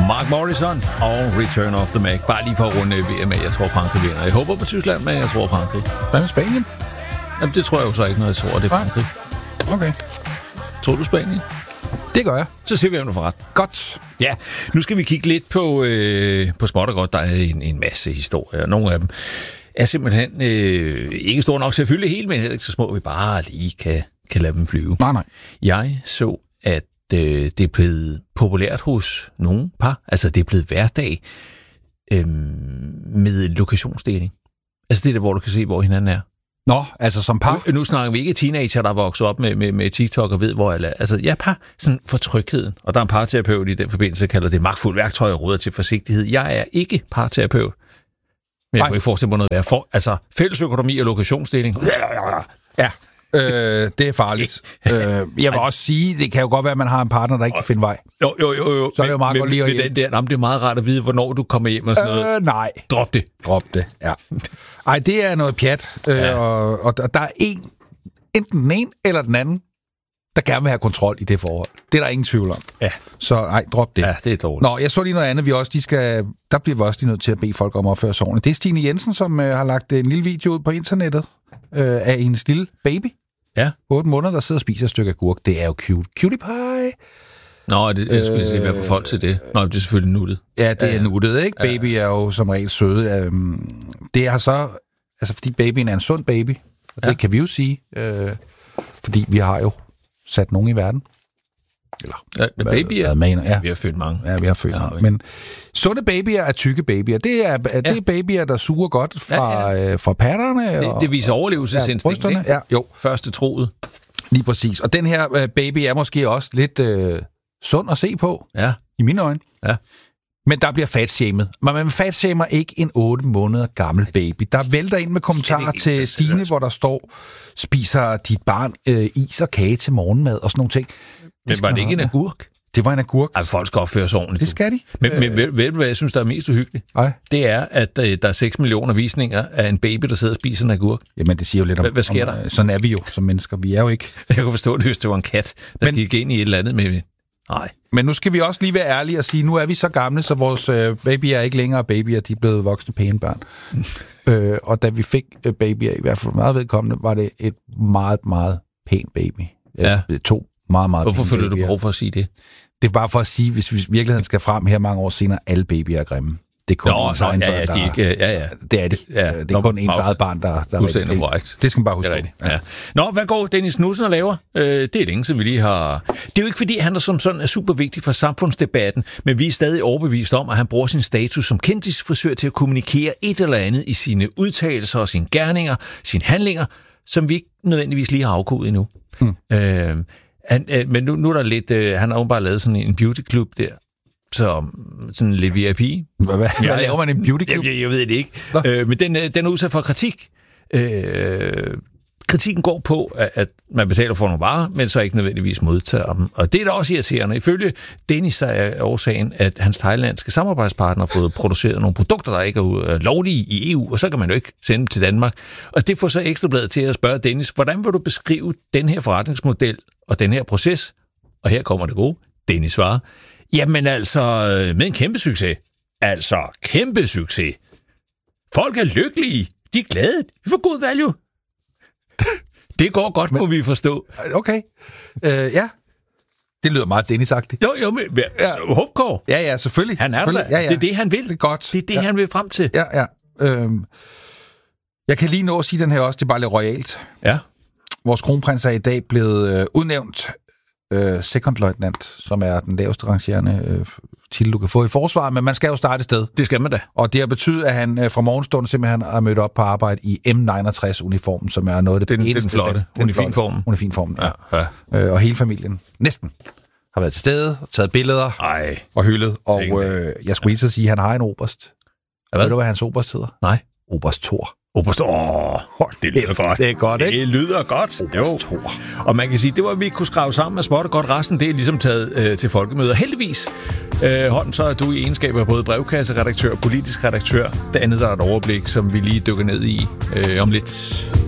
Mark Morrison og Return of the Mac. Bare lige for at runde VM af. Jeg tror, Frankrig vinder. Jeg håber på Tyskland, men jeg tror Frankrig. Hvad med Spanien? Jamen, det tror jeg jo så ikke, når jeg tror, det er Frankrig. Okay. Tror du Spanien? Det gør jeg. Så ser vi, om du får ret. Godt. Ja, nu skal vi kigge lidt på småt og godt. Der er en masse historier. Nogle af dem er simpelthen ikke store nok til at fylde helt, men heller ikke så små, vi bare lige kan lade dem flyve. Nej. Jeg så, at det er blevet populært hos nogle par. Altså, det er blevet hverdag med lokationsdeling. Altså, det er der, hvor du kan se, hvor hinanden er. Nå, altså som par? Nu snakker vi ikke teenager, der er vokset op med TikTok og ved, hvor alle er. Altså, ja, par sådan for trygheden. Og der er en parterapeut i den forbindelse, der kalder det magtfuldt værktøj og råder til forsigtighed. Jeg er ikke parterapeut. Men jeg kunne ikke forestille mig noget værre. Altså, fællesøkonomi og lokationsdeling. Ja. Det er farligt. Jeg vil også sige, det kan jo godt være, at man har en partner, der ikke kan finde vej. Jo. Så er det jo meget godt lige at hjælpe. Det er meget rart at vide, hvornår du kommer hjem og sådan noget. Nej. Drop det, ja. Ej, det er noget pjat. Og der er enten den ene eller den anden, der gerne vil have kontrol i det forhold. Det er der ingen tvivl om. Ja. Så nej, drop det. Ja, det er dårligt. Nå, jeg så lige noget andet. Der bliver vi også lige nødt til at bede folk om at opføre sig ordentligt. Det er Stine Jensen, som har lagt en lille video ud på internettet af hendes lille baby. Ja. 8 måneder, der sidder og spiser et stykke agurk. Det er jo cute. Cutie pie. Nå, jeg skulle se, hvad for folk til det. Nå, det er selvfølgelig nuttet. Ja, det er nuttet, ikke? Baby er jo som regel søde. Det er så... Altså, fordi babyen er en sund baby. Og det kan vi jo sige. Fordi vi har jo sat nogen i verden. Eller, babyer? Vi har født mange. Ja, vi har født mange. Men sunde babyer er tykke babyer. Det er babyer, der suger godt fra patterne. Det viser overlevelsesinstinkt, ikke? Ja, jo. Første troet. Lige præcis. Og den her baby er måske også lidt sund at se på. Ja. I mine øjne. Ja. Men der bliver fatshamed. Man fatshamer ikke en 8 måneder gammel baby. Der vælter ind med kommentarer til Stine, hvor der står, spiser dit barn is og kage til morgenmad og sådan nogle ting. Men var det ikke en agurk? Det var en agurk. Altså, folk skal opføre sig ordentligt. Det skal de. Men ved du, hvad jeg synes, der er mest uhyggeligt? Det er, at der er 6 millioner visninger af en baby, der sidder og spiser en agurk. Jamen, det siger jo lidt om... Hvad sker der? Sådan er vi jo som mennesker. Vi er jo ikke... Jeg kunne forstå det, hvis det var en kat, der gik ind i et eller andet med... Nej. Men nu skal vi også lige være ærlige og sige, nu er vi så gamle, så vores babyer er ikke længere babyer, de er blevet voksne pæne børn. Og da vi fik babyer, i hvert fald meget vedkommende, var det et meget, meget pænt baby. Ja. 2 meget, meget Hvorfor føler du behov for at sige det? Det er bare for at sige, hvis vi virkeligheden skal frem her mange år senere, alle babyer er grimme. Det er kun ens egen børn, det er det. Ja, det er kun ens eget barn, der er korrekt. Det skal man bare huske. Ja. Nå, hvad går Dennis Knudsen og laver? Det er længe, som vi lige har... Det er jo ikke, fordi han er som sådan er super vigtig for samfundsdebatten, men vi er stadig overbevist om, at han bruger sin status som kendisfrisør til at kommunikere et eller andet i sine udtalelser og sine gerninger, sine handlinger, som vi ikke nødvendigvis lige har afkodet endnu. Men nu er der lidt... han har jo bare lavet sådan en beautyklub der, så sådan lidt VIP. Hvad laver man en beautyklub? Jeg ved det ikke. Men den er udsat for kritik. Kritikken går på, at man betaler for nogle varer, men så ikke nødvendigvis modtager dem. Og det er da også irriterende. Ifølge Dennis er årsagen, at hans thailandske samarbejdspartner har fået produceret nogle produkter, der ikke er lovlige i EU, og så kan man jo ikke sende dem til Danmark. Og det får så Ekstrabladet til at spørge Dennis, hvordan vil du beskrive den her forretningsmodel og den her proces? Og her kommer det gode. Dennis svarer, jamen altså, med en kæmpe succes. Altså, kæmpe succes. Folk er lykkelige. De er glade. Vi får god value. Det går godt, må vi forstå. Okay. Ja. Det lyder meget Dennis-agtigt. Jo, men Hupgaard. Ja, selvfølgelig. Han er der. Ja. Det er det, han vil. Det er godt. Det er det, han vil frem til. Ja. Jeg kan lige nå at sige den her også, det er bare lidt royalt. Ja. Vores kronprins er i dag blevet udnævnt sekondløjtnant, som er den laveste rangerende titel, du kan få i forsvaret, men man skal jo starte et sted. Det skal man da. Og det har betydet, at han fra morgenstunden simpelthen har mødt op på arbejde i M69-uniformen, som er noget af det eneste. Den flotte. Unifinformen, ja. Og hele familien næsten har været til stede, taget billeder og hyldet. Og jeg skulle lige så sige, at han har en oberst. Ved du, hvad hans oberst hedder? Nej. Oberst Thor. Det lyder godt. Det er godt, ikke? Det lyder godt. Jo. Og man kan sige, det var, vi kunne skrave sammen med småt og godt. Resten, det er ligesom taget til folkemøder. Heldigvis, Holm, så er du i egenskab af både brevkasseredaktør og politisk redaktør. Det andet, der er et overblik, som vi lige dykker ned i om lidt.